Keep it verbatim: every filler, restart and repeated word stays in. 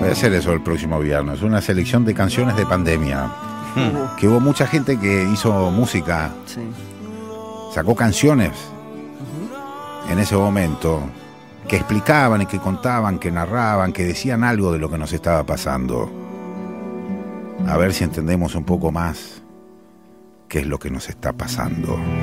Voy a hacer eso el próximo viernes, una selección de canciones de pandemia. Uh. Que hubo mucha gente que hizo música, sí. Sacó canciones uh-huh. En ese momento, que explicaban y que contaban, que narraban, que decían algo de lo que nos estaba pasando. A ver si entendemos un poco más qué es lo que nos está pasando.